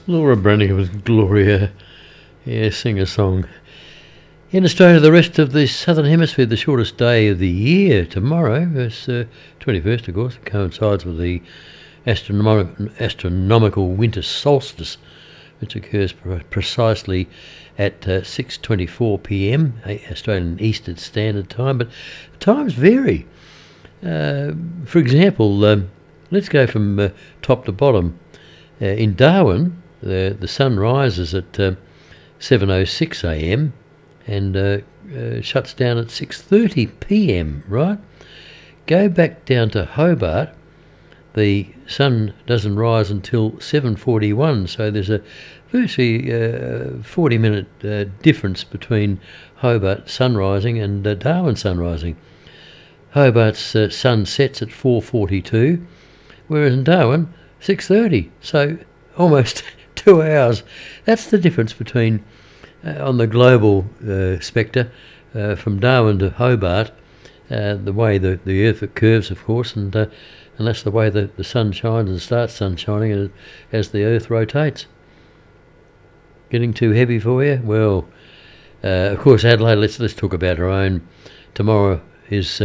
Laura Branigan with Gloria. Yeah, sing a song. In Australia, the rest of the southern hemisphere, the shortest day of the year tomorrow is 21st, of course. It coincides with the astronomical winter solstice, which occurs precisely at 6:24 p.m. Australian Eastern Standard Time, but times vary. For example, let's go from top to bottom. In Darwin, the sun rises at 7:06 a.m. and shuts down at 6:30 p.m, right? Go back down to Hobart, the sun doesn't rise until 7:41, so there's a virtually 40-minute difference between Hobart sun rising and Darwin sun rising. Hobart's sun sets at 4:42, whereas in Darwin, 6:30, so almost 2 hours. That's the difference between on the global spectre, from Darwin to Hobart, the way the Earth curves, of course, and that's the way the sun shines and starts sun shining as the Earth rotates. Getting too heavy for you? Well, of course, Adelaide. Let's talk about our own. Tomorrow is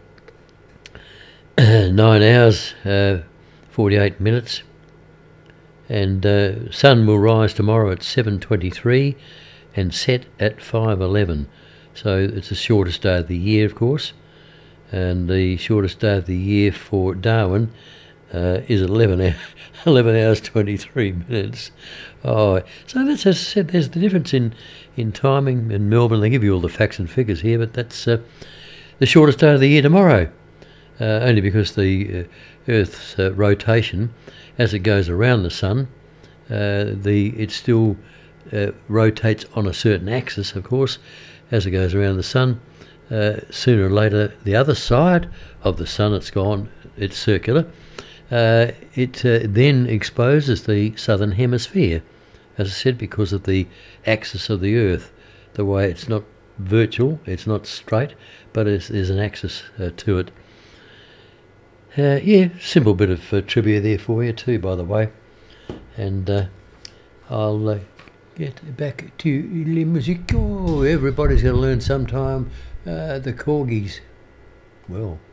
9 hours 48 minutes, and sun will rise tomorrow at 7:23. And set at 5:11, so it's the shortest day of the year, of course, and the shortest day of the year for Darwin is 11 hours 23 minutes. Oh, so that's, as I said, there's the difference in timing. In Melbourne, they give you all the facts and figures here, but that's the shortest day of the year tomorrow, only because the Earth's rotation, as it goes around the sun, it still rotates on a certain axis, of course, as it goes around the sun. Sooner or later, the other side of the sun, it's circular, it then exposes the southern hemisphere, as I said, because of the axis of the Earth, the way it's not virtual, it's not straight, but there's an axis to it. Yeah, simple bit of trivia there for you too, by the way. And I'll get back to la musique. Oh, everybody's going to learn sometime the corgis. Well,